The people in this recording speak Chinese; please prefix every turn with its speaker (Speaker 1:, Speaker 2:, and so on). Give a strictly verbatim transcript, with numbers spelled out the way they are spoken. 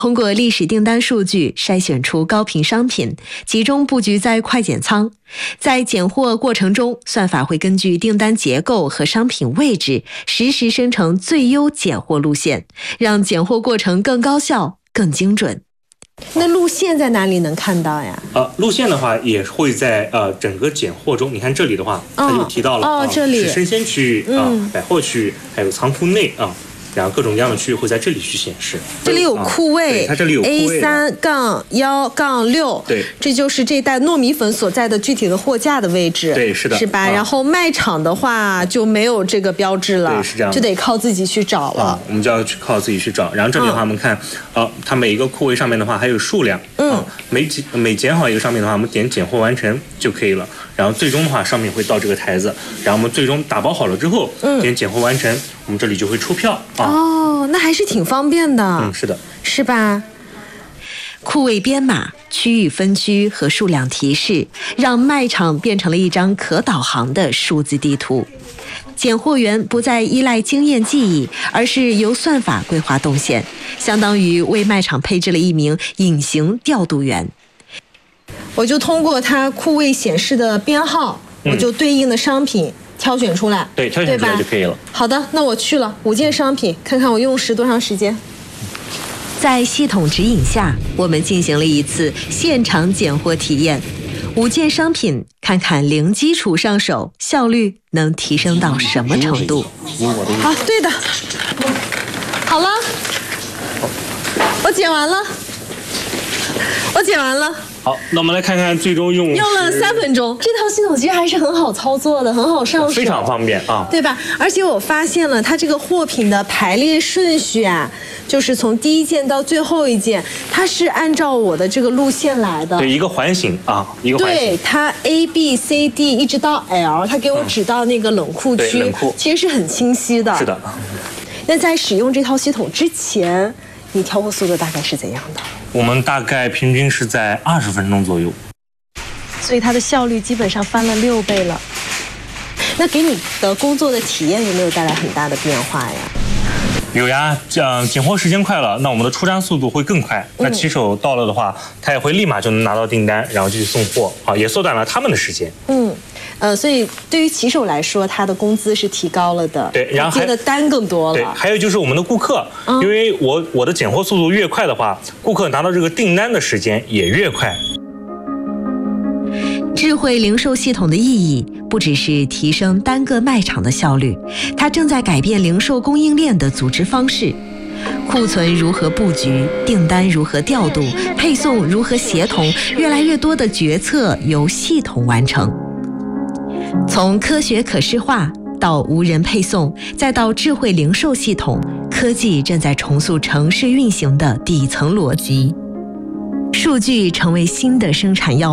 Speaker 1: 通过历史订单数据筛选出高频商品，集中布局在快检仓。在拣货过程中，算法会根据订单结构和商品位置，实时生成最优拣货路线，让拣货过程更高效、更精准。
Speaker 2: 那路线在哪里能看到呀？
Speaker 3: 呃，路线的话也会在呃整个拣货中，你看这里的话，它就提到了
Speaker 2: 哦，
Speaker 3: 呃、
Speaker 2: 这里
Speaker 3: 是生鲜区域啊、
Speaker 2: 嗯
Speaker 3: 呃、百货区域，还有仓库内啊。然后各种各样的区域会在这里去显示。
Speaker 2: 这里有库位，
Speaker 3: 啊、它这里有库位
Speaker 2: A 三杠幺杠六，
Speaker 3: 对，
Speaker 2: 这就是这袋糯米粉所在的具体的货架的位置。
Speaker 3: 对，是的，
Speaker 2: 是吧？
Speaker 3: 啊、
Speaker 2: 然后卖场的话就没有这个标志了，
Speaker 3: 对，是这样，
Speaker 2: 就得靠自己去找了。
Speaker 3: 啊、我们就要去靠自己去找。然后这里的话，我们看，呃、嗯，它每一个库位上面的话还有数量，
Speaker 2: 嗯，
Speaker 3: 啊、每几每捡好一个商品的话，我们点拣货完成就可以了。然后最终的话，上面会到这个台子，然后我们最终打包好了之后，嗯，点拣货完成，我们这里就会出票啊。
Speaker 2: 哦，那还是挺方便的。
Speaker 3: 嗯，是的，
Speaker 2: 是吧？
Speaker 1: 库位编码、区域分区和数量提示，让卖场变成了一张可导航的数字地图。拣货员不再依赖经验记忆，而是由算法规划动线，相当于为卖场配置了一名隐形调度员。
Speaker 2: 我就通过它库位显示的编号，嗯、我就对应的商品挑选出来，
Speaker 3: 对，挑选出来就可以了。
Speaker 2: 好的，那我去了五件商品，看看我用时多长时间。
Speaker 1: 在系统指引下，我们进行了一次现场拣货体验。五件商品，看看零基础上手，效率能提升到什么程度？
Speaker 2: 好，对的，好了，我剪完了，我剪完了。
Speaker 3: 好，那我们来看看最终用
Speaker 2: 用了三分钟。这套系统其实还是很好操作的，很好上手，
Speaker 3: 非常方便啊，
Speaker 2: 对吧？而且我发现了它这个货品的排列顺序啊，就是从第一件到最后一件，它是按照我的这个路线来的。
Speaker 3: 对，一个环形啊，一个环形。
Speaker 2: 对，它 A B C D 一直到 L， 它给我指到那个冷库区，
Speaker 3: 冷库
Speaker 2: 其实是很清晰的。
Speaker 3: 是的。
Speaker 2: 那在使用这套系统之前，你挑货速度大概是怎样的？
Speaker 3: 我们大概平均是在二十分钟左右，
Speaker 2: 所以它的效率基本上翻了六倍了。那给你的工作的体验有没有带来很大的变化呀？
Speaker 3: 有呀，这样拣货时间快了，那我们的出单速度会更快。那骑手到了的话，他也会立马就能拿到订单，然后就去送货，啊，也缩短了他们的时间。
Speaker 2: 嗯。呃，所以对于骑手来说，他的工资是提高了的，
Speaker 3: 对，然后
Speaker 2: 接的单更多了。
Speaker 3: 对，还有就是我们的顾客，嗯、因为我我的拣货速度越快的话，顾客拿到这个订单的时间也越快。
Speaker 1: 智慧零售系统的意义不只是提升单个卖场的效率，它正在改变零售供应链的组织方式。库存如何布局，订单如何调度，配送如何协同，越来越多的决策由系统完成。从科学可视化到无人配送，再到智慧零售系统，科技正在重塑城市运行的底层逻辑。数据成为新的生产要